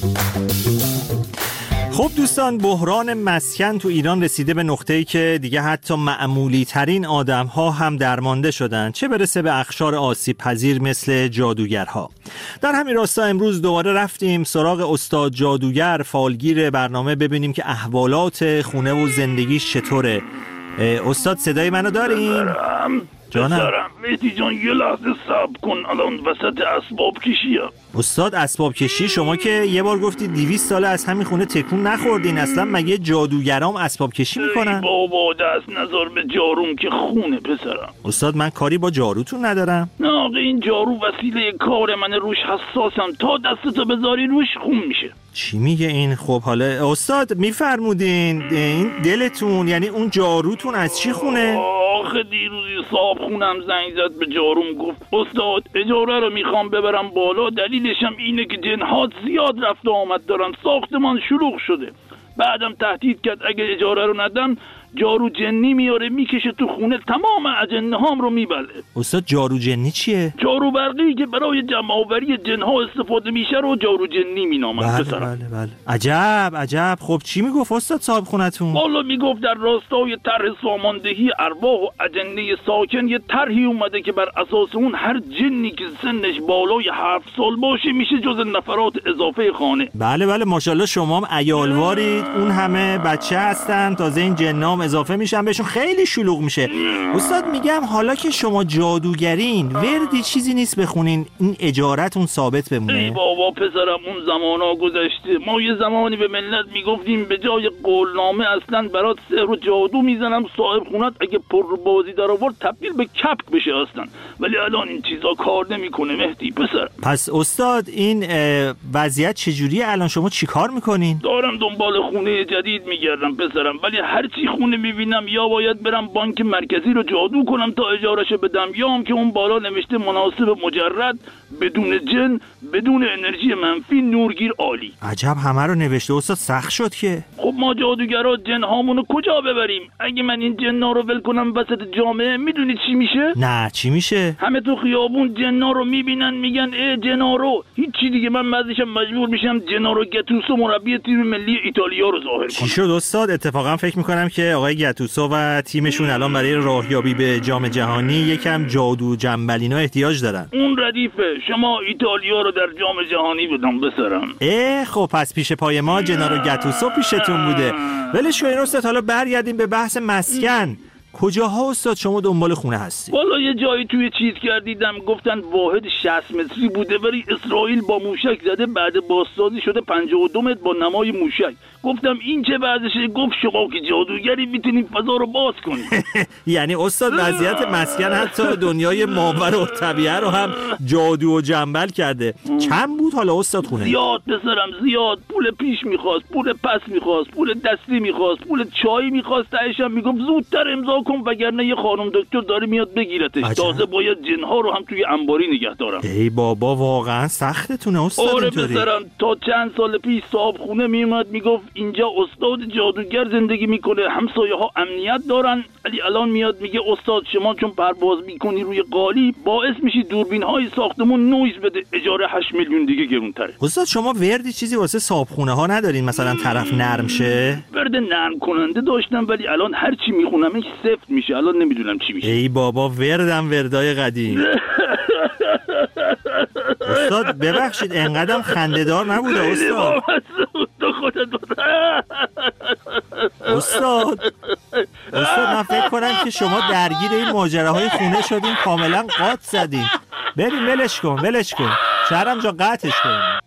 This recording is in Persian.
خب دوستان، بحران مسکن تو ایران رسیده به نقطه‌ای که دیگه حتی معمولی ترین آدم‌ها هم درمانده شدن، چه برسه به اقشار آسیب پذیر مثل جادوگرها. در همین راستا امروز دوباره رفتیم سراغ استاد جادوگر، فالگیر برنامه، ببینیم که احوالات خونه و زندگیش چطوره. استاد صدای منو دارین؟ جانم مهدی جان یه لحظه صبر کن، الان وسط اسباب کشیه. استاد اسباب کشی؟ شما که یه بار گفتی 200 ساله از همین خونه تکون نخوردین، اصلا مگه جادوگرام اسباب کشی میکنن؟ بابا دست نظر به جاروم که خونه پسرم. استاد من کاری با جاروتون ندارم. نه آقا این جارو وسیله کار من، روش حساسم، تا دستتو بذاری روش خون میشه. چی میگه این؟ خب حالا استاد میفرمودین این دلتون، یعنی اون جاروتون از چی خونه؟ آخه دیروزی صاحب خونم زنگ زد به جاروم، گفت استاد اجاره رو میخوام ببرم بالا، دلیلشم اینه که جن‌ها زیاد رفت و آمد دارن، ساختمان شلوغ شده. بعدم تهدید کرد اگه اجاره رو ندم جارو جنی میاره میکشه تو خونه، تمام اجنه هام رو میبله. استاد جارو جنی چیه؟ جارو برقی که برای جمع آوری جنها استفاده میشه رو جارو جنی مینامن. بله. عجب. خب چی میگفت استاد صاحب خونتون؟ والا میگفت در راستای طرح ساماندهی ارواح و اجنه ساکن یه طرحی اومده که بر اساس اون هر جنی که سنش بالای 7 سال باشه میشه جز نفرات اضافه خانه. بله ماشاءالله شما هم عیالوارید، اون همه بچه هستن، تازه این جنام اضافه میشن بهشون، خیلی شلوغ میشه. استاد میگم حالا که شما جادوگرین، وردی چیزی نیست بخونین این اجارتون ثابت بمونه؟ ای بابا پسرم اون زمانا گذشته. ما یه زمانی به ملت میگفتیم به جای قولنامه اصلا برات سحر و جادو میزنم، صاحب خونت اگه پر بازی در آورد تبدیل به کپک بشه اصلا. ولی الان این چیزا کار نمیکنه مهدی پسر. پس استاد این وضعیت چجوریه الان؟ شما چیکار میکنین؟ دارم دنبال خونه جدید میگردم پسرم، ولی هر چی خونه میبینم یا باید برم بانک مرکزی رو جادو کنم تا اجارهشو بدم، یا هم که اون بالا نوشته مناسب مجرد، بدون جن، بدون انرژی منفی، نورگیر عالی. عجب همه رو نوشته استاد، سخت شد که. خب ما جادوگرا جن هامونو کجا ببریم؟ اگه من این جنا رو ول کنم وسط جامعه، میدونی چی میشه؟ نه چی میشه؟ همه تو خیابون جنا رو میبینن میگن ای جنارو، هیچی دیگه. من بعدشم مجبور میشم جنارو گتوسو مربی تیم ملی ایتالیا رو ظاهر کنم. چی شد استاد؟ اتفاقا فکر میکنم که آقای گتوسو و تیمشون الان برای راهیابی به جام جهانی یکم جادو جنبلینا احتیاج دارن. اون ردیفه، شما ایتالیا رو در جام جهانی بدم بسرم. خب پس پیش پای ما جنارو گتوسو پیشتون بوده. ولش کن استاد، حالا برگردیم به بحث مسکن. کجاها استاد شما دنبال خونه هستی؟ والا یه جایی توی چیز کردیدم گفتن واحد 60 متری بوده، ولی اسرائیل با موشک زده، بعد بازسازی شده 52 متر با نمای موشک. گفتم این چه وضعشه؟ گفت شما که جادوگری میتونید فضا رو باز کنید. یعنی استاد وضعیت مسکن حتی دنیای ماورا و طبیعه رو هم جادو و جنبل کرده. چند بود حالا استاد خونه؟ زیاد پسرم زیاد. پول پیش میخواست، پول پس میخواست، پول دستی میخواست، پول چای میخواست، تهشم میگفت زودتر امضا کن وگرنه یه خانم دکتر داره میاد بگیرتش. تازه باید جنها رو هم توی انباری نگه دارم. ای بابا واقعا سختتونه استاد. آره پسرم، تا چند سال پیش صاحب خونه میومد میگفت اینجا استاد جادوگر زندگی میکنه، همسایه ها امنیت دارن، ولی الان میاد میگه استاد شما چون پرواز میکنی روی قالی باعث میشی دوربین های ساختمون نویز بده، اجاره 8 میلیون دیگه گرونتره. استاد شما وردی چیزی واسه صاحب خونه ها ندارین مثلا طرف نرم شه؟ ورد نرم کننده داشتم ولی الان هر چی میخونمش سفت میشه، الان نمیدونم چی میشه. ای بابا وردم وردای قدیم. استاد ببخشید انقدرم خنده‌دار نبوده استاد. استاد من فکر کنم که شما درگیر این ماجراهای خونه شدین، کاملا قاط زدین. بریم ولش کن شهرام جا قطعش کن.